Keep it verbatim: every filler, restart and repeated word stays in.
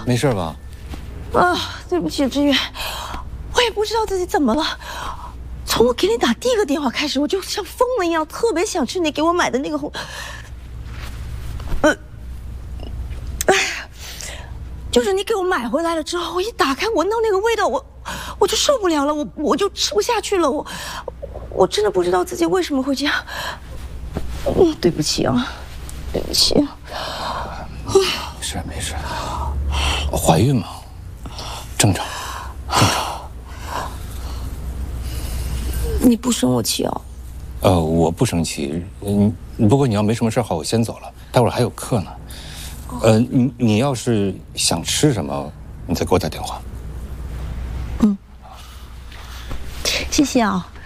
没事吧？ 啊，对不起，志远，我也不知道自己怎么了。从我给你打第一个电话开始，我就像疯了一样，特别想吃你给我买的那个红。呃，哎呀，就是你给我买回来了之后，我一打开闻到那个味道，我我就受不了了，我我就吃不下去了，我我真的不知道自己为什么会这样。嗯，对不起啊，对不起。 没事没事，怀孕嘛，正常，正常。 你不生我气哦？ 呃，我不生气，嗯，不过你要没什么事好，我先走了，待会儿还有课呢。呃，你你要是想吃什么，你再给我打电话。 嗯，谢谢啊。